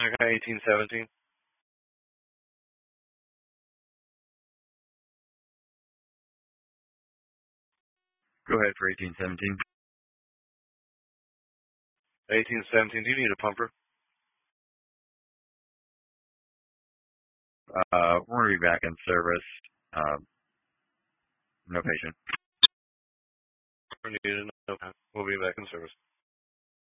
Okay, 1817. Go ahead for 1817. 1817, do you need a pumper? We're going to be back in service. No patient. We'll be back in service.